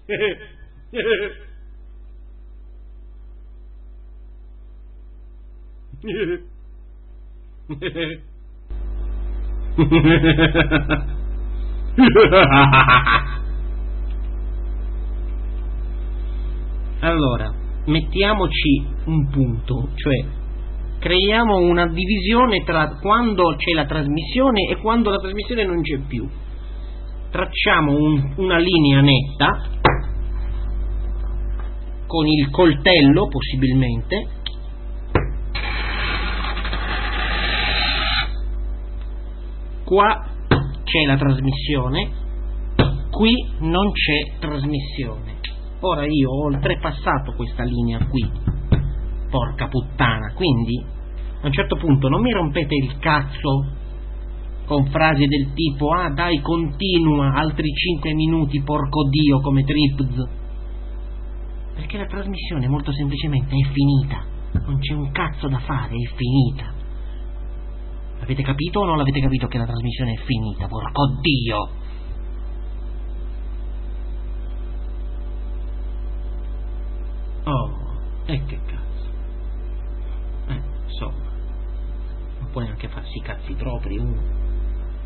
Allora, mettiamoci un punto, cioè creiamo una divisione tra quando c'è la trasmissione e quando la trasmissione non c'è più. Tracciamo una linea netta con il coltello, possibilmente. Qua c'è la trasmissione, qui non c'è trasmissione. Ora io ho oltrepassato questa linea qui, porca puttana, quindi a un certo punto non mi rompete il cazzo con frasi del tipo ah dai continua altri 5 minuti porco dio come Tripz, perché la trasmissione molto semplicemente è finita, non c'è un cazzo da fare, è finita. Avete capito o non l'avete capito che la trasmissione è finita, porco dio? Oh, e che cazzo. Insomma, non puoi neanche farsi i cazzi propri uno.